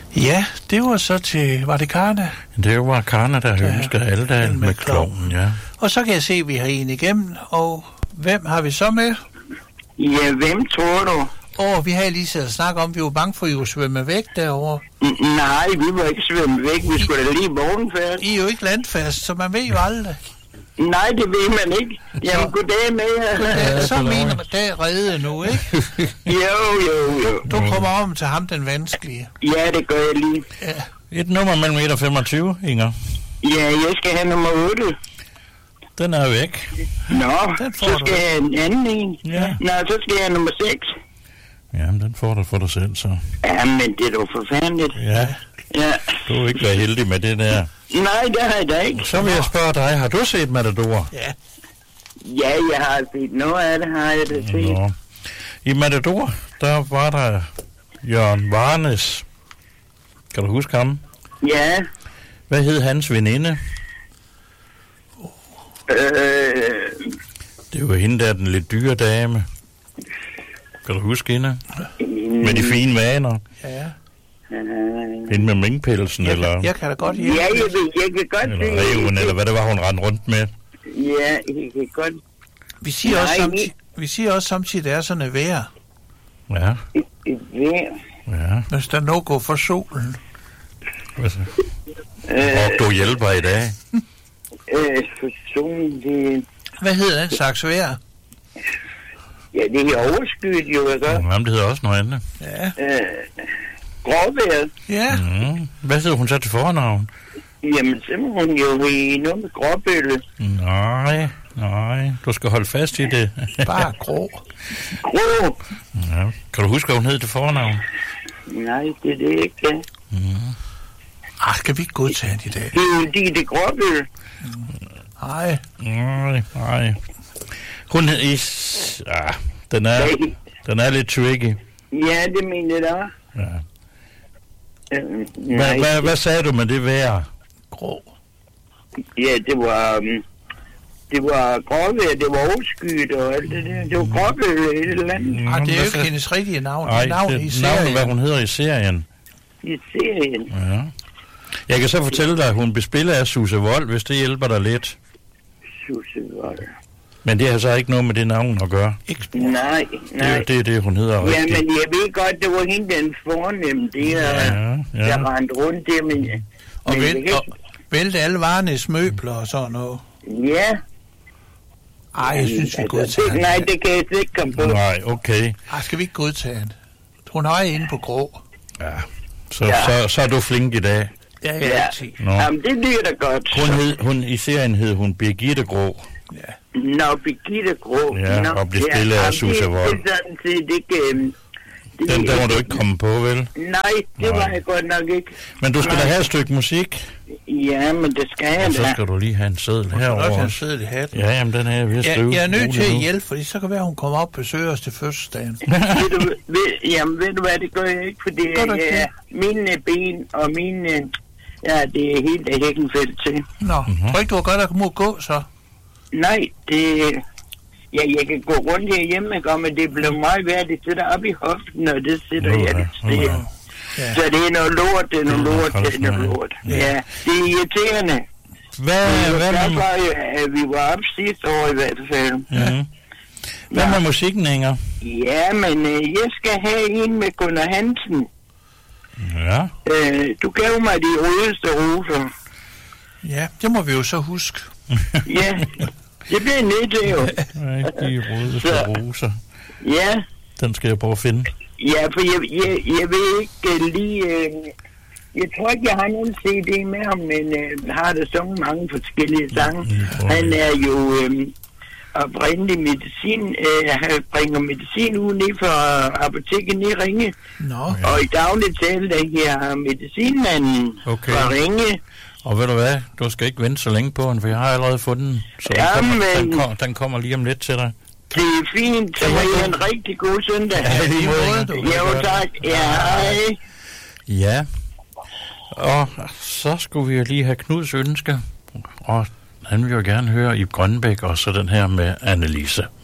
Ja, det var så til... Var det Karna? Det var Karna, der ønsker Aldal med klovnen, ja. Og så kan jeg se, at vi har en igennem, og hvem har vi så med? Ja, hvem tror du? Vi har lige siddet og snakket om, vi var bange for, at I ville svømme væk derovre. Nej, vi var ikke svømme væk, vi skulle da lige morgenfast. I er jo ikke landfast, så man ved jo aldrig. Nej, det ved man ikke. Jamen, goddag med jer. Så mener man, det er reddet nu, ikke? Jo. Du kommer om til ham, den vanskelige. Ja, det gør jeg lige. Ja. Et nummer mellem 1 og 25, Inger. Ja, jeg skal have nummer 8. Den er væk. Nå, så skal jeg have en anden en. Ja. Nå, så skal jeg have nummer 6. Jamen, den får du for dig selv, så. Jamen, det er jo forfærdeligt. Ja. Ja. Du er ikke været heldig med det der. Nej, det har jeg da ikke. Så vil jeg spørge dig, har du set Matador? Ja. Ja, jeg har set noget af det, har jeg da set. Nå. I Matador, der var der Jørgen Varnes. Kan du huske ham? Ja. Hvad hed hans veninde? Det var hende der, den lidt dyre dame. Kan du huske hende? Med de fine vaner. Ja. Hende med minkpelsen, eller... Jeg kan da godt hjælpe. Ja, jeg kan godt se. Eller reven, eller hvad det var, hun rendte rundt med. Ja, jeg kan godt... Vi siger også samtidig, det er sådan et vejr. Ja. Et vejr? Ja. Hvis der nu går for solen. Og du hjælper i dag. For solen, det... Hvad hedder den slags vejr? Ja, det er overskyet jo, ikke? Jamen, det hedder også noget andet. Ja. Gråvejr. Ja. Hvad hedder hun så til fornavn? Jamen, så må hun jo i noget med gråbølle. Nej. Du skal holde fast i det. Bare grå. Grå? Ja. Kan du huske, hvad hun hed til fornavn? Nej, det er det ikke. Skal vi ikke godtage den i dag? Det er jo det gråbølle. Nej. Hun hed den er lidt tricky. Ja, det mener jeg da. Ja. Hvad sagde du med det vejr? Grå. Ja, det var gråvejr, det var overskyet og alt det der. Det var gråbølle et eller andet. Det er jo ikke hendes rigtige navn. Nej, navn i serien. Navnet, hvad hun hedder i serien. I serien? Ja. Jeg kan så fortælle dig, at hun bespiller af Susse Wold, hvis det hjælper dig lidt. Susse Wold. Men det har så ikke noget med det navn at gøre. Nej. Det er det, hun hedder rigtigt. Ja, men jeg ved godt, det var hende den fornemme, der rendte rundt der, men... Og vælte alle Varnes møbler og sådan noget. Ja. Jeg synes, vi godtager den. Nej, det kan jeg ikke komme på. Nej, okay. Skal vi ikke godtage den? Hun har inde på grå. Ja. Så er du flink i dag. Ja, altid. Jamen, det lyder da godt. I serien hed hun Birgitte Grå. Ja. Nå, Birgitte Grå. Ja, og blev spillet af Susse Wold. Det er sådan set ikke... Den må du ikke komme på, vel? Nej, det var jeg godt nok ikke. Men du skal da have et stykke musik. Ja, men det skal jeg da. Og så skal du lige have en seddel herovre. Du skal en seddel i hatten. Ja, jamen den er jeg ved at skrive. Jeg er nødt til at hjælpe, fordi så kan være, hun kommer op og besøger os til fødselsdagen. ved du hvad, det gør jeg ikke, fordi mine ben og mine... Ja, det er helt af Hækkenfeldt til. Nå, tror ikke, du har godt at må gå, så? Nej, det... Ja, jeg kan gå rundt herhjemme, men det blev meget værd. Det sidder op i hoften, og det sidder jeg lidt sted. Ja. Så det er noget lort, det er noget lort. Ja, det er irriterende. Hvad vi var op sidste år i hvert fald. Ja. Hvad med musikken, Inger? Ja, men jeg skal have en med Gunnar Hansen. Ja. Du gav mig de rødeste roser. Ja, det må vi jo så huske. Ja, det bliver nødt til jo. De rødeste roser. Ja. Den skal jeg prøve at finde. Ja, for jeg ved ikke lige... jeg tror ikke, jeg har nogen CD med ham, men har der sunget mange forskellige sange. Han er jo oprindelig medicin. Han bringer medicin ud ned fra apoteket i Ringe. Og i daglig tale, der her medicinmanden fra Ringe. Og ved du hvad, du skal ikke vente så længe på den, for jeg har allerede fundet den. Så den kommer lige om lidt til dig. Det er fint, så må I en rigtig god søndag. Ja, lige måde. Jo, tak. Ja, hej. Ja, og så skulle vi jo lige have Knuds ønske, og han vil jo gerne høre Ib Grønbæk, og så den her med Annelise.